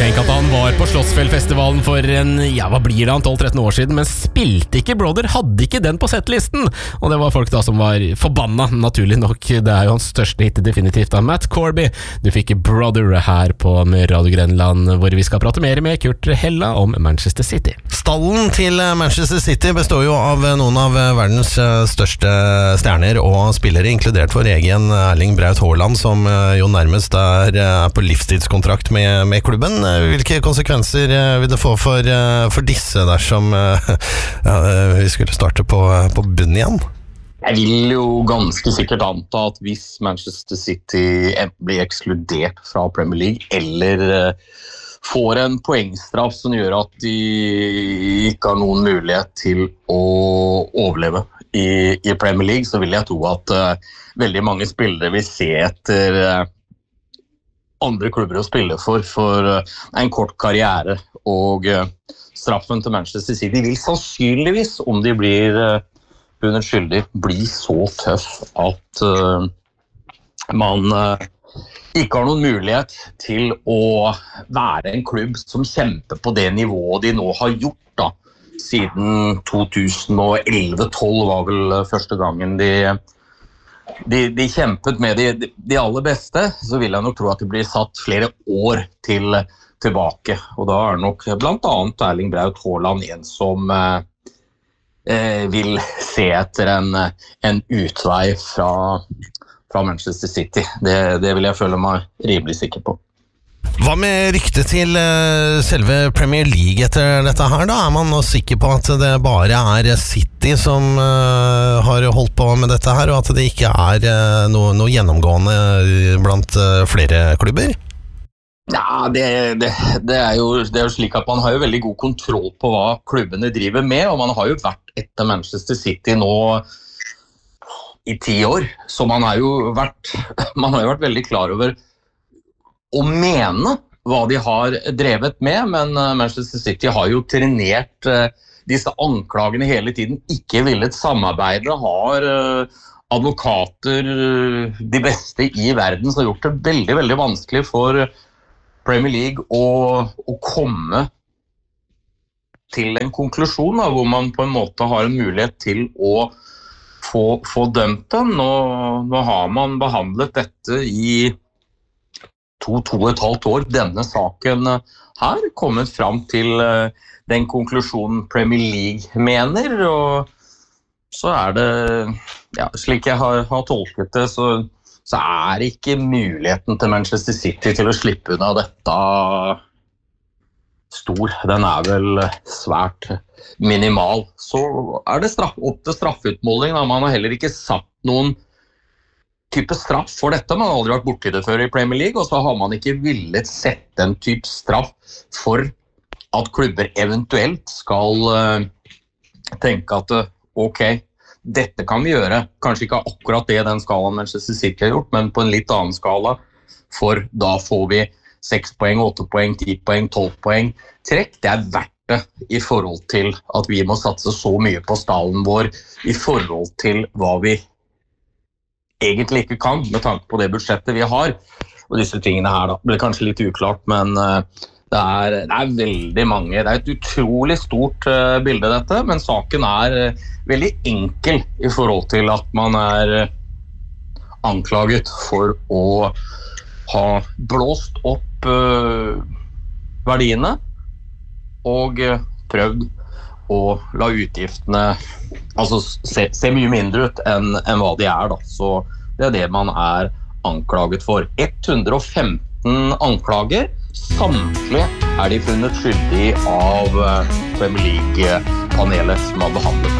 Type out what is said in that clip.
Tenk at han var på Slottsfjellfestivalen for hva blir det, 12-13 år siden, men spilte ikke Brother, hadde ikke den på settlisten. Og det var folk da som var forbanna, naturlig nok. Det jo hans største hit definitivt av Matt Corby. Du fikk Brother her på Radio Grenland, hvor vi skal prate mer med Kurt Hella om Manchester City. Stallen til Manchester City består jo av noen av verdens største stjerner og spillere, inkludert vår egen Erling Braut Haaland, som jo nærmest er på livstidskontrakt med klubben. Hvilke konsekvenser vil det få for disse dersom vi skulle starte på bunn igjen? Jeg vil jo ganske sikkert anta at hvis Manchester City blir ekskludert fra Premier League, eller får en poengstraff som gjør at de ikke har noen mulighet til å overleve i Premier League, så vil jeg tro at veldig mange spillere vil se etter andre klubber å spille for en kort karriere, og straffen til Manchester City vil sannsynligvis, om de blir funnet skyldig, bli så tøff at man ikke har noen mulighet til å være en klubb som kjemper på det nivået de nå har gjort da, siden 2011-12 var vel første gangen de kjempet med de aller beste, så vil jeg nok tro at det blir satt flere år tilbake. Og da nok blant annet Erling Braut Haaland en som vil se etter en utvei fra Manchester City. Det vil jeg føle meg rimelig sikker på. Hva med ryktet til selve Premier League etter dette her da? Man nå sikker på at det bare City som har holdt på med dette her, og at det ikke noe gjennomgående blant flere klubber? Ja, det jo slik at man har jo veldig god kontroll på hva klubbene driver med, og man har jo vært etter Manchester City nå i 10 år, så man har jo vært veldig klar over å mene hva de har drevet med, men Manchester City har jo trenert disse anklagene hele tiden, ikke villet samarbeide, har advokater, de beste i verden, som har gjort det veldig, veldig vanskelig for Premier League å komme til en konklusjon da, hvor man på en måte har en mulighet til å få dømt den. Nå har man behandlet dette i 2,5 år, denne saken her, kommet frem til den konklusjonen Premier League mener, og så det, ja, slik jeg har tolket det, så ikke muligheten til Manchester City til å slippe unna dette stor. Den vel svært minimal. Så det opp til straffutmåling. Man har heller ikke satt noen type straff for dette. Man har aldri vært borti det før i Premier League, og så har man ikke villet sette en type straff for at klubber eventuelt skal tenke at ok, dette kan vi gjøre, kanskje ikke akkurat det den skalaen Manchester City har gjort, men på en litt annen skala, for da får vi 6 poeng, 8 poeng, 10 poeng, 12 poeng trekk. Det verdt det i forhold til at vi må satse så mye på stallen vår i forhold til hva vi egentlig ikke kan, med tanke på det budsjettet vi har. Og disse tingene her da, blir kanskje litt uklart, men det veldig mange. Det et utrolig stort bilde dette, men saken veldig enkel i forhold til at man anklaget for å ha blåst opp verdiene og prøvd å la utgiftene altså se mye mindre ut enn hva de da. Så det det man anklaget for. 115 anklager. Samtlige de funnet skyldig av Premier League-panelet som har behandlet